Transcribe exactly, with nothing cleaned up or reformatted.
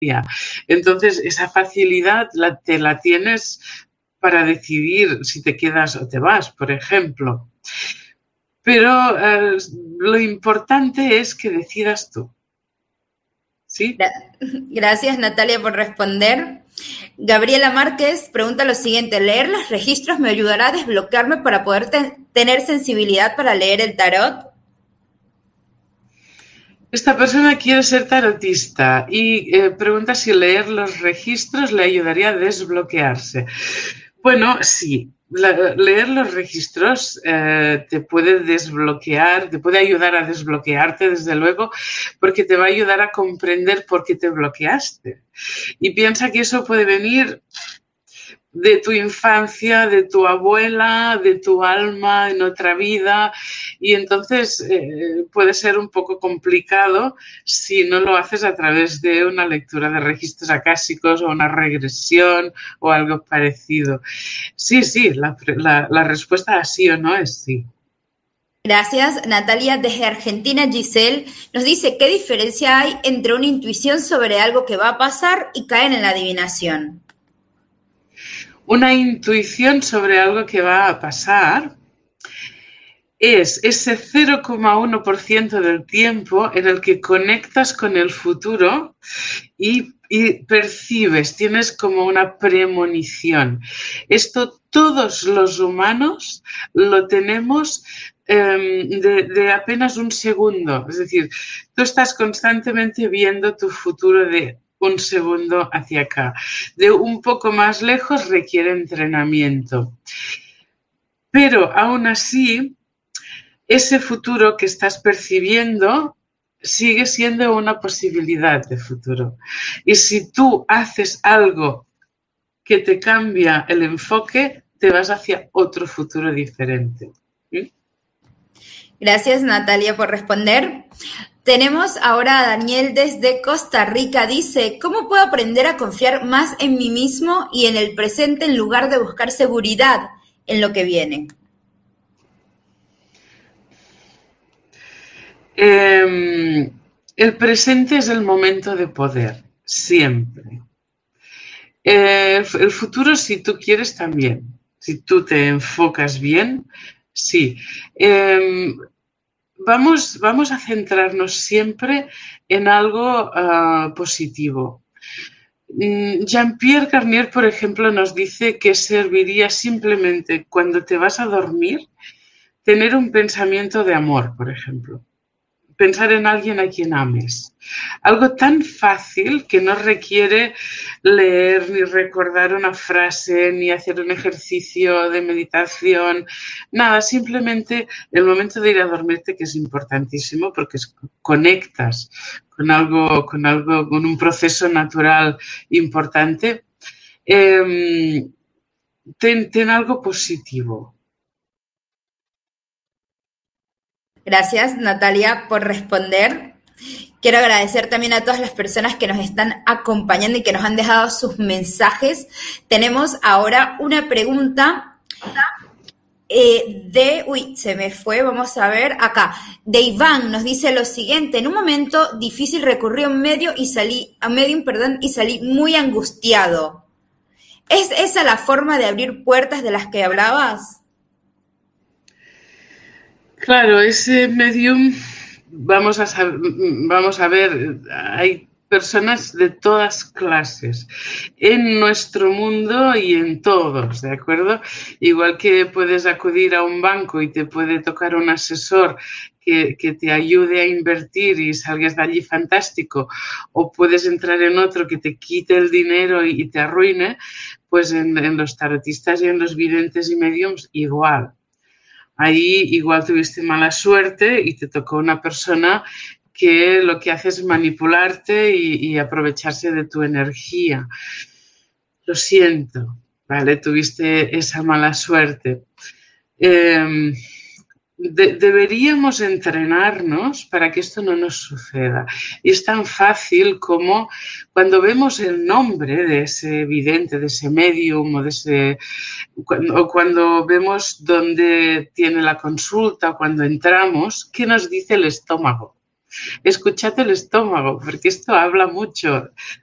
Entonces, esa facilidad la, te la tienes para decidir si te quedas o te vas, por ejemplo. Pero eh, lo importante es que decidas tú. ¿Sí? Gracias, Natalia, por responder. Gabriela Márquez pregunta lo siguiente: ¿leer los registros me ayudará a desbloquearme para poder te- tener sensibilidad para leer el tarot? Esta persona quiere ser tarotista y eh, pregunta si leer los registros le ayudaría a desbloquearse. Bueno, sí. La, leer los registros eh, te puede desbloquear, te puede ayudar a desbloquearte, desde luego, porque te va a ayudar a comprender por qué te bloqueaste. Y piensa que eso puede venir de tu infancia, de tu abuela, de tu alma en otra vida, y entonces eh, puede ser un poco complicado si no lo haces a través de una lectura de registros acásicos o una regresión o algo parecido. Sí, sí, la, la, la respuesta a sí o no es sí. Gracias, Natalia. Desde Argentina, Giselle nos dice: ¿qué diferencia hay entre una intuición sobre algo que va a pasar y caer en la adivinación? Una intuición sobre algo que va a pasar es ese cero coma uno por ciento del tiempo en el que conectas con el futuro y, y percibes, tienes como una premonición. Esto todos los humanos lo tenemos eh, de, de apenas un segundo. Es decir, tú estás constantemente viendo tu futuro de un segundo hacia acá. De un poco más lejos requiere entrenamiento. Pero aún así, ese futuro que estás percibiendo sigue siendo una posibilidad de futuro. Y si tú haces algo que te cambia el enfoque, te vas hacia otro futuro diferente. ¿Sí? Gracias, Natalia, por responder. Tenemos ahora a Daniel desde Costa Rica. Dice: ¿cómo puedo aprender a confiar más en mí mismo y en el presente en lugar de buscar seguridad en lo que viene? Eh, el presente es el momento de poder, siempre. Eh, el futuro, si tú quieres, también. Si tú te enfocas bien, sí. Eh, vamos, vamos a centrarnos siempre en algo uh, positivo. Jean-Pierre Garnier, por ejemplo, nos dice que serviría simplemente cuando te vas a dormir tener un pensamiento de amor, por ejemplo. Pensar en alguien a quien ames. Algo tan fácil que no requiere leer ni recordar una frase ni hacer un ejercicio de meditación, nada, simplemente el momento de ir a dormirte, que es importantísimo porque conectas con algo, con algo, con un proceso natural importante. Eh, ten, ten algo positivo. Gracias, Natalia, por responder. Quiero agradecer también a todas las personas que nos están acompañando y que nos han dejado sus mensajes. Tenemos ahora una pregunta eh, de... Uy, se me fue, vamos a ver, acá. De Iván nos dice lo siguiente: en un momento difícil recurrí a un medio y salí, a medium, perdón, y salí muy angustiado. ¿Es esa la forma de abrir puertas de las que hablabas? Claro, ese medium, vamos a, saber, vamos a ver, hay personas de todas clases en nuestro mundo y en todos, ¿de acuerdo? Igual que puedes acudir a un banco y te puede tocar un asesor que, que te ayude a invertir y salgas de allí fantástico, o puedes entrar en otro que te quite el dinero y, y te arruine, pues en, en los tarotistas y en los videntes y mediums igual. Ahí igual tuviste mala suerte y te tocó una persona que lo que hace es manipularte y, y aprovecharse de tu energía. Lo siento, ¿vale? Tuviste esa mala suerte. Eh, de, deberíamos entrenarnos para que esto no nos suceda. Y es tan fácil como cuando vemos el nombre de ese vidente, de ese medium o de ese... o cuando vemos dónde tiene la consulta, cuando entramos, ¿qué nos dice el estómago? Escuchad el estómago, porque esto habla mucho